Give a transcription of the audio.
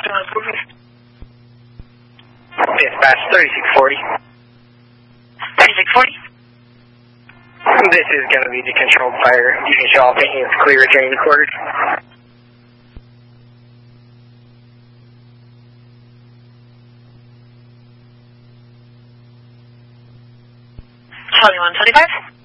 Dispatch 3640. 3640? This is going to be the controlled fire. You can show off it's clear during the quarters. Charlie 125.